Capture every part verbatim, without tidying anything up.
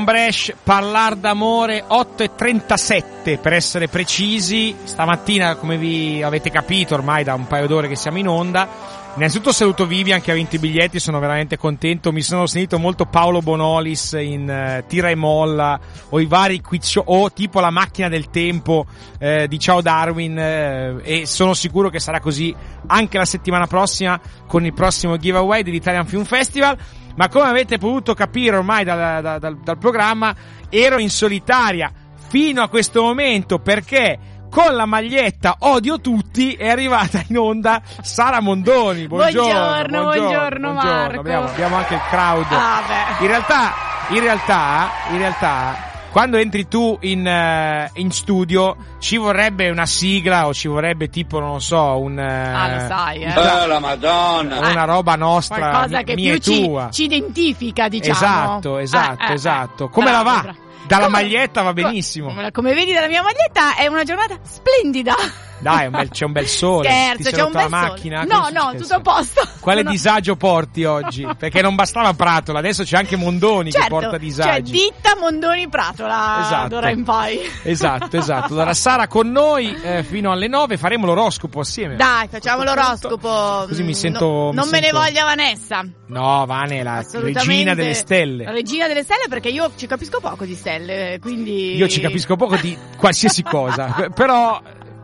Brescia, Parlar d'amore, otto e trentasette per essere precisi. Stamattina, come vi avete capito ormai da un paio d'ore che siamo in onda, innanzitutto saluto Vivian che ha vinto i biglietti, sono veramente contento. Mi sono sentito molto Paolo Bonolis in uh, Tira e Molla o i vari quiz show o tipo La macchina del tempo eh, di Ciao Darwin, eh, e sono sicuro che sarà così anche la settimana prossima con il prossimo giveaway dell'Italian Film Festival. Ma come avete potuto capire ormai dal, dal, dal, dal programma, ero in solitaria fino a questo momento perché con la maglietta Odio Tutti è arrivata in onda Sara Mondoni. Buongiorno, buongiorno, buongiorno, buongiorno Marco. Abbiamo, abbiamo anche il crowd. Ah, beh. In realtà, in realtà, in realtà, quando entri tu in, uh, in studio ci vorrebbe una sigla o ci vorrebbe tipo, non so, un... Uh, ah, lo sai, eh. Oh, la Madonna! Una roba nostra, qualcosa che mia più e ci, tua. ci identifica, diciamo. Esatto, esatto, eh, eh, esatto. Come bravo, la va? bravo. Dalla come, maglietta va benissimo. Come, come vedi dalla mia maglietta è una giornata splendida. Dai, un bel, c'è un bel sole. Scherzo, Ti sei c'è un rotto bel la sole. macchina? No, no, tutto a posto. Quale no. disagio porti oggi? Perché non bastava Pratola, adesso c'è anche Mondoni, certo, che porta disagi. Cioè ditta Mondoni Pratola, esatto. d'ora in poi. Esatto, esatto. Allora Sara con noi eh, fino alle nove, faremo l'oroscopo assieme. Dai, facciamo l'oroscopo. Così mi sento... No, mi non sento... me ne voglia Vanessa. No, Vane è la regina delle stelle. Regina delle stelle, perché io ci capisco poco di stelle, quindi... Io ci capisco poco di qualsiasi cosa, però...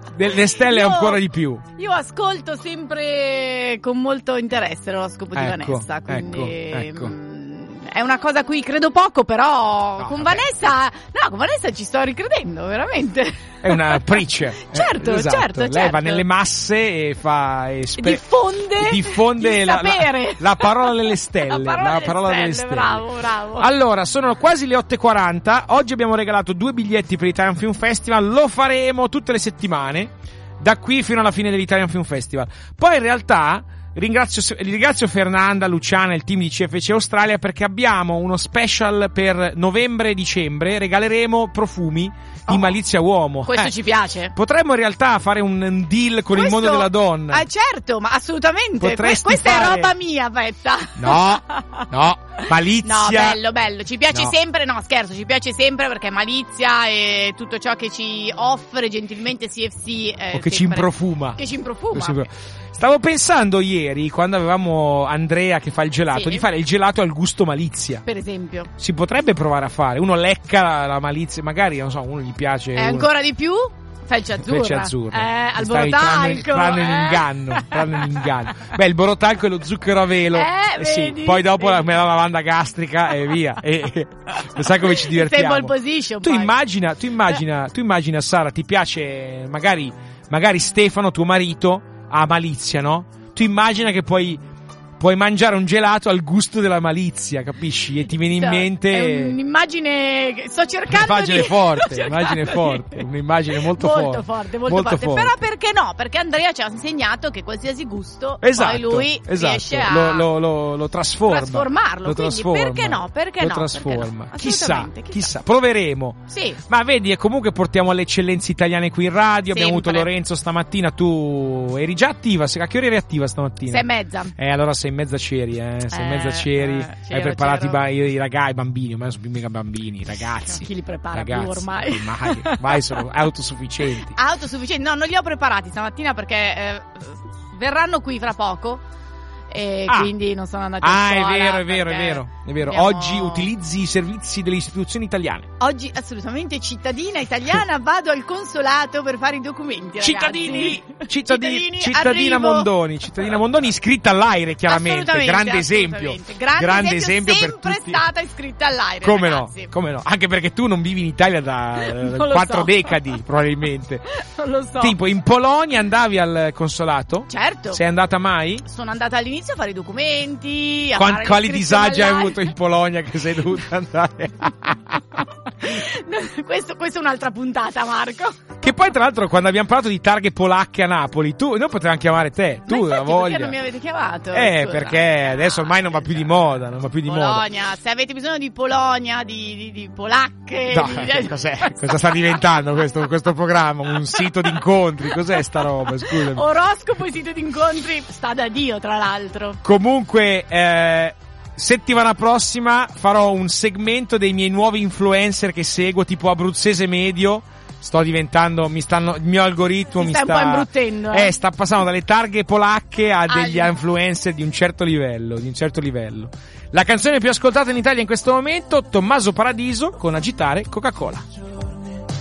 Le stelle io, ancora di più. Io ascolto sempre con molto interesse l'oroscopo di ecco, Vanessa, quindi ecco, ecco. Mh, è una cosa a cui credo poco, però no, con vabbè. Vanessa, no, con Vanessa ci sto ricredendo, veramente. È una preacher. certo, eh, esatto. certo, Lei certo. va nelle masse e fa e spe- diffonde, diffonde il la, sapere. La, la parola delle stelle, la parola, la delle, parola stelle, delle stelle. Bravo, bravo. Allora, sono quasi le otto e quaranta. Oggi abbiamo regalato due biglietti per l'Italian Film Festival. Lo faremo tutte le settimane, da qui fino alla fine dell'Italian Film Festival. Poi in realtà ringrazio, ringrazio Fernanda, Luciana e il team di C F C Australia perché abbiamo uno special per novembre e dicembre. Regaleremo profumi di oh, Malizia Uomo. Questo eh, ci piace. Potremmo in realtà fare un deal con questo, il mondo della donna. Ah, certo, ma assolutamente. Potresti Questa fare... è roba mia, Petta. No, no, Malizia. No, bello, bello. Ci piace no. sempre, no, scherzo, ci piace sempre perché Malizia e tutto ciò che ci offre gentilmente C F C. Eh, o che ci improfuma. Che ci improfuma. Stavo pensando ieri, quando avevamo Andrea che fa il gelato, sì. di fare il gelato al gusto Malizia. Per esempio. Si potrebbe provare a fare. Uno lecca la, la Malizia, magari, non so, uno gli piace. E uno... ancora di più? Felce azzurra. Felce azzurra. Eh, al borotalco. Tranne eh. in inganno. Tranne in inganno. Beh, il borotalco è lo zucchero a velo. Eh, eh sì. vedi, Poi dopo vedi. la, la lavanda gastrica e via. E, e, e sai come ci divertiamo. Stable position. Tu poi. immagina, tu immagina, tu immagina, Sara, ti piace, magari, magari Stefano, tuo marito, ha Malizia, no? Tu immagina che puoi puoi mangiare un gelato al gusto della malizia, capisci? E ti viene in mente è un'immagine che sto cercando un'immagine di forte, sto un'immagine di... forte, un'immagine molto, molto forte, forte, molto, molto forte. forte. Però perché no? Perché Andrea ci ha insegnato che qualsiasi gusto esatto, poi lui esatto. riesce a lo, lo, lo, lo trasforma, trasformarlo, lo quindi trasforma, perché no? Perché lo no? trasforma. Perché no? Chissà, chissà, chissà, proveremo. Sì. Ma vedi, e comunque portiamo le eccellenze italiane qui in radio. Abbiamo Sempre. avuto Lorenzo stamattina. Tu eri già attiva? A che ora eri attiva stamattina? Sei e mezza. Eh, allora sei in mezza ceri, eh. Sei in Eh, mezza ceri. eh, Hai c'ero, preparato i, c'ero. ba- i ragazzi, i bambini. Ormai sono più mica bambini, i ragazzi. Chi li prepara ragazzi, più ormai? ormai? Ormai sono autosufficienti. Autosufficienti? No, non li ho preparati stamattina perché eh, verranno qui fra poco. E Ah. quindi non sono andati Ah, a è scuola. vero, è vero, è perché vero, è vero. abbiamo- Oggi utilizzi i servizi delle istituzioni italiane. Oggi assolutamente cittadina italiana, vado al consolato per fare i documenti, ragazzi. Cittadini, cittadini, Cittadini, cittadina arrivo. Mondoni, cittadina Mondoni iscritta all'AIRE chiaramente, Assolutamente, grande esempio, assolutamente. Grande, esempio, per sempre tutti. stata iscritta all'AIRE, Come ragazzi. no, come no, anche perché tu non vivi in Italia da eh, Non lo quattro so. decadi probabilmente. Non lo so. Tipo in Polonia andavi al consolato? Certo. Sei andata mai? Sono andata all'inizio a fare i documenti, a Quan- fare quali l'iscrizione disagi hai all'AIRE. avuto in Polonia che sei dovuta andare? No, questo, questa è un'altra puntata, Marco. Che poi tra l'altro quando abbiamo parlato di targhe polacche a Napoli, tu noi potevamo chiamare te, tu Ma la infatti, voglia. perché non mi avete chiamato? Eh, Scusa. perché adesso ormai non va più di moda, non va più di moda. Polonia, se avete bisogno di Polonia, di, di, di polacche, No, di... cos'è? Cosa sta diventando questo, questo programma? Un sito di incontri? Cos'è sta roba? Scusami. Oroscopo e sito di incontri sta da Dio, tra l'altro. Comunque, eh, settimana prossima farò un segmento dei miei nuovi influencer che seguo, tipo Abruzzese Medio. Sto diventando, mi stanno, il mio algoritmo mi, mi sta, sta un po' imbruttendo. Eh. eh, sta passando dalle targhe polacche a degli ah, influencer di un certo livello, di un certo livello. La canzone più ascoltata in Italia in questo momento, Tommaso Paradiso con Agitare Coca-Cola.